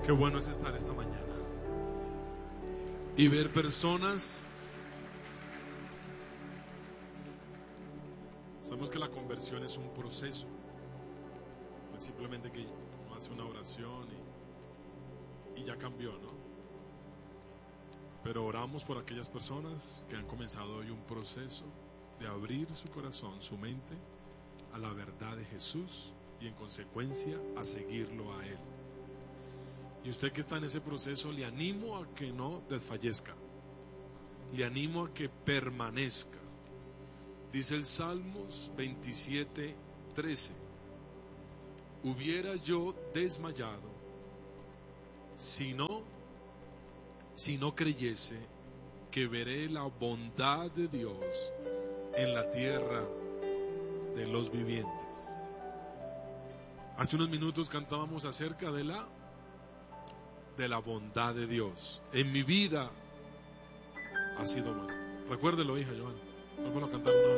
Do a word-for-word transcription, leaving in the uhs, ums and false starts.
Qué bueno es estar esta mañana y ver personas. Sabemos que la conversión es un proceso, no es simplemente que uno hace una oración y, y ya cambió, ¿no? Pero oramos por aquellas personas que han comenzado hoy un proceso de abrir su corazón, su mente a la verdad de Jesús y en consecuencia a seguirlo a Él. Y usted que está en ese proceso, le animo a que no desfallezca, le animo a que permanezca. Dice el Salmos veintisiete, trece: hubiera yo desmayado si no, si no creyese que veré la bondad de Dios en la tierra de los vivientes. Hace unos minutos cantábamos acerca de la de la bondad de Dios. En mi vida ha sido bueno. Recuérdelo, hija Joana. Vuelvo a cantar una vez.